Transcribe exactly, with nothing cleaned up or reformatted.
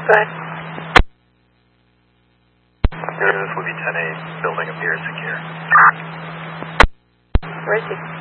Go ahead. This will be ten eight. Building appears secure. Where is he?